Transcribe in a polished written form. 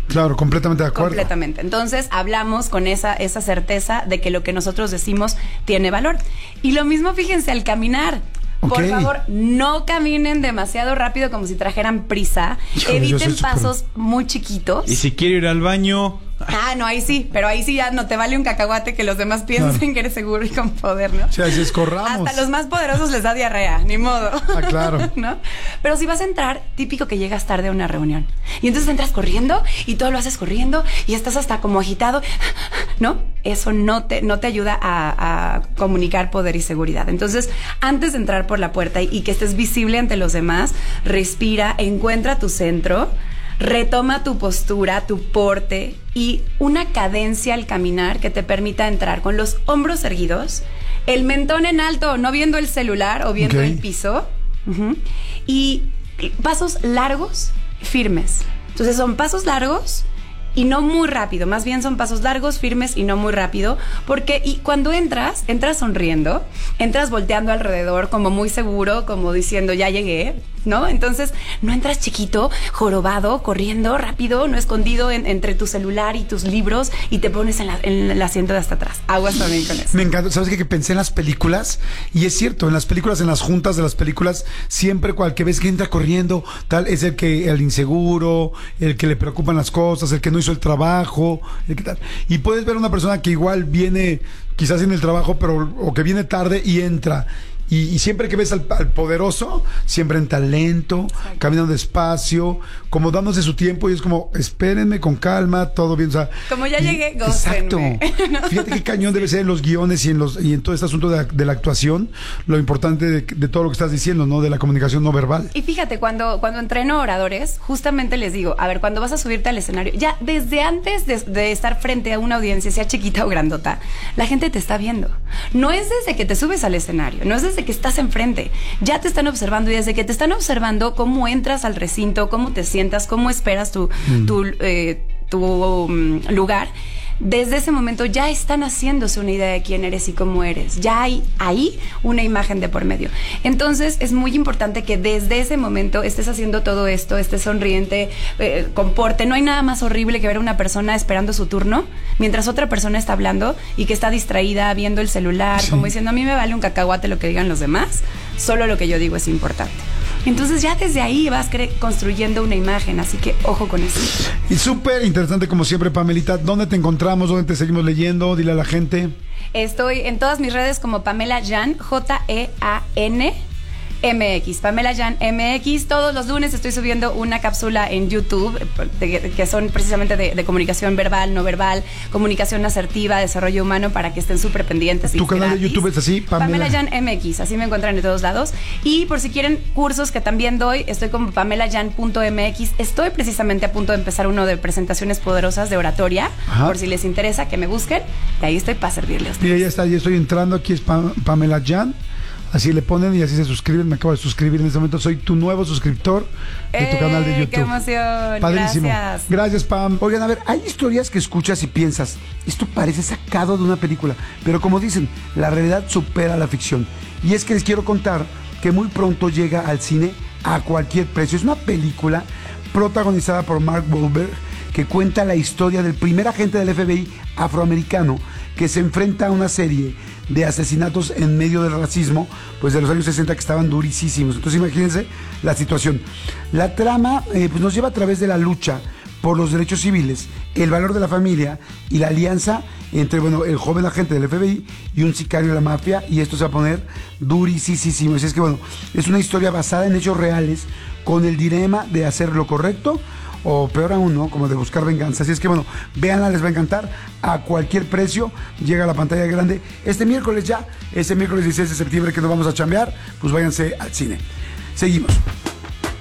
Claro, completamente de acuerdo. Completamente. Entonces, hablamos con esa certeza de que lo que nosotros decimos tiene valor. Y lo mismo, fíjense, al caminar. Por favor, no caminen demasiado rápido como si trajeran prisa. Híjole, eviten pasos muy chiquitos. Y si quiero ir al baño... No, ahí sí, pero ahí sí ya no te vale un cacahuate que los demás piensen que eres seguro y con poder, ¿no? O sea, si escorramos. Hasta los más poderosos les da diarrea, ni modo. Claro. ¿No? Pero si vas a entrar, típico que llegas tarde a una reunión. Y entonces entras corriendo y todo lo haces corriendo y estás hasta como agitado, ¿no? Eso no te ayuda a comunicar poder y seguridad. Entonces, antes de entrar por la puerta y que estés visible ante los demás, respira, encuentra tu centro. Retoma tu postura, tu porte y una cadencia al caminar que te permita entrar con los hombros erguidos, el mentón en alto, no viendo el celular o viendo el piso, y pasos largos, firmes. Entonces son pasos largos y no muy rápido, más bien son pasos largos, firmes y no muy rápido, porque y cuando entras sonriendo, entras volteando alrededor como muy seguro, como diciendo ya llegué, ¿no? Entonces no entras chiquito, jorobado, corriendo rápido, no escondido entre tu celular y tus libros y te pones en el asiento de hasta atrás. Aguas también con eso. Me encanta. ¿Sabes qué? Que pensé en las películas y es cierto, en las películas, en las juntas de las películas, siempre cualquier vez que entra corriendo, tal, es el inseguro, el que le preocupan las cosas, el que no hizo el trabajo, el que tal. Y puedes ver a una persona que igual viene quizás en el trabajo, pero o que viene tarde y entra. Y siempre que ves al poderoso, siempre entra lento, caminando despacio, como dándose su tiempo y es como, espérenme con calma, todo bien. O sea, como ya llegué, gócenme. Exacto. ¿No? Fíjate qué cañón debe ser en los guiones y en todo este asunto de la actuación, lo importante de todo lo que estás diciendo, ¿no? De la comunicación no verbal. Y fíjate, cuando entreno oradores, justamente les digo, a ver, cuando vas a subirte al escenario, ya desde antes de estar frente a una audiencia, sea chiquita o grandota, la gente te está viendo. No es desde que te subes al escenario, no es desde que estás enfrente, ya te están observando y desde que te están observando cómo entras al recinto, cómo te sientas, cómo esperas tu lugar, desde ese momento ya están haciéndose una idea de quién eres y cómo eres, ya hay ahí una imagen de por medio. Entonces es muy importante que desde ese momento estés haciendo todo esto, estés sonriente, comporte. No hay nada más horrible que ver a una persona esperando su turno mientras otra persona está hablando y que está distraída viendo el celular, como diciendo, a mí me vale un cacahuate lo que digan los demás, solo lo que yo digo es importante. Entonces ya desde ahí vas construyendo una imagen, así que ojo con eso. Y súper interesante como siempre, Pamelita. ¿Dónde te encontramos? ¿Dónde te seguimos leyendo? Dile a la gente. Estoy en todas mis redes como Pamela Jan, J-E-A-N MX, Pamela Jan MX. Todos los lunes estoy subiendo una cápsula en YouTube que son precisamente de comunicación verbal, no verbal, comunicación asertiva, desarrollo humano, para que estén súper pendientes. ¿Tu canal de YouTube es así? Pamela Jan MX, así me encuentran de todos lados. Y por si quieren cursos que también doy, estoy como pamelajan.mx. Estoy precisamente a punto de empezar uno de presentaciones poderosas de oratoria. Ajá. Por si les interesa que me busquen, y ahí estoy para servirles. Mira, ya está, ya estoy entrando, aquí es Pamela Jan. Así le ponen y así se suscriben. Me acabo de suscribir en este momento. Soy tu nuevo suscriptor de tu canal de YouTube. ¡Qué emoción! Padrísimo. Gracias, Pam. Oigan, a ver, hay historias que escuchas y piensas, esto parece sacado de una película, pero como dicen, la realidad supera la ficción. Y es que les quiero contar que muy pronto llega al cine A Cualquier Precio. Es una película protagonizada por Mark Wahlberg que cuenta la historia del primer agente del FBI afroamericano que se enfrenta a una serie de asesinatos en medio del racismo, pues de los años 60, que estaban durísimos. Entonces imagínense la situación. La trama pues nos lleva a través de la lucha por los derechos civiles, el valor de la familia y la alianza entre, el joven agente del FBI y un sicario de la mafia, y esto se va a poner durísimo. Así es que es una historia basada en hechos reales, con el dilema de hacer lo correcto o peor aún, ¿no? Como de buscar venganza. Así es que véanla, les va a encantar. A Cualquier Precio llega a la pantalla grande este miércoles 16 de septiembre, que nos vamos a chambear, pues váyanse al cine. Seguimos.